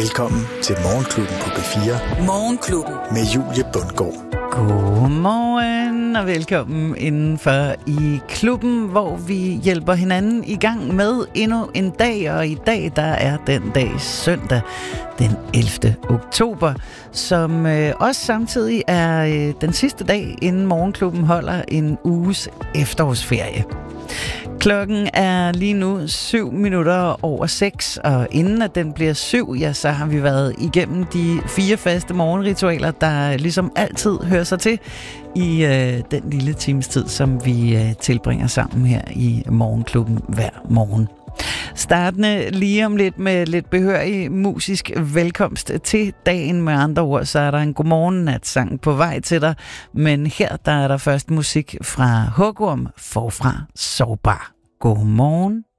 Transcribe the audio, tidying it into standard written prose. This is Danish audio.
Velkommen til Morgenklubben på B4. Morgenklubben. Med Julie Bundgaard. Godmorgen og velkommen indenfor i klubben, hvor vi hjælper hinanden i gang med endnu en dag. Og i dag, der er den dag søndag, den 11. oktober, som også samtidig er den sidste dag, inden Morgenklubben holder en uges efterårsferie. Klokken er lige nu 6:07, og inden at den bliver 7, ja, så har vi været igennem de 4 faste morgenritualer, der ligesom altid hører sig til i den lille times tid, som vi tilbringer sammen her i Morgenklubben hver morgen. Startende lige om lidt med lidt behørig musisk velkomst til dagen. Med andre ord, så er der en godmorgen-natsang på vej til dig. Men her, der er der først musik fra Hugorm, Forfra Sårbar. Godmorgen.